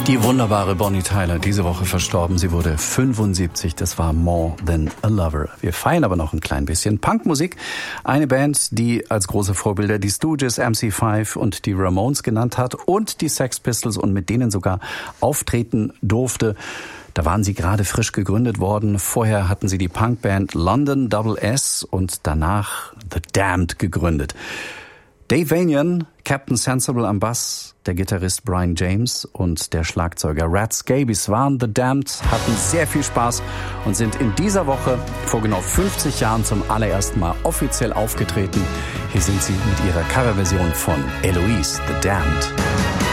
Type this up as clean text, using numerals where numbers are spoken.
Die wunderbare Bonnie Tyler, diese Woche verstorben. Sie wurde 75, das war More Than a Lover. Wir feiern aber noch ein klein bisschen Punkmusik. Eine Band, die als große Vorbilder die Stooges, MC5 und die Ramones genannt hat und die Sex Pistols und mit denen sogar auftreten durfte. Da waren sie gerade frisch gegründet worden. Vorher hatten sie die Punkband London Double S und danach The Damned gegründet. Dave Vanian, Captain Sensible am Bass, der Gitarrist Brian James und der Schlagzeuger Rat Scabies waren The Damned, hatten sehr viel Spaß und sind in dieser Woche vor genau 50 Jahren zum allerersten Mal offiziell aufgetreten. Hier sind sie mit ihrer Coverversion von Eloise, The Damned.